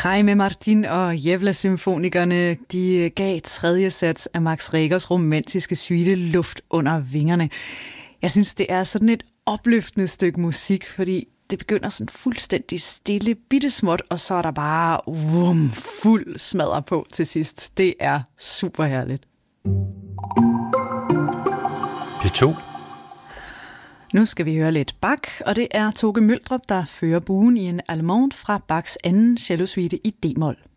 Jaime Martin og Jævla-symfonikerne, de gav tredje sats af Max Regers romantiske suite Luft under vingerne. Jeg synes, det er sådan et opløftende stykke musik, fordi det begynder sådan fuldstændig stille, bittesmåt, og så er der bare fuld smadrer på til sidst. Det er super herligt. P2. Nu skal vi høre lidt Bach, og det er Toke Møldrup, der fører buen i en allemande fra Bachs anden cellosuite i D-mol.